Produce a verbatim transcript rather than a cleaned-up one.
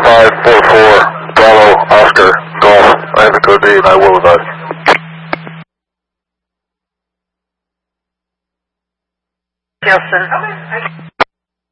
five four four, Bravo, Oscar, Golf. I have a code D and I will advise. Houston.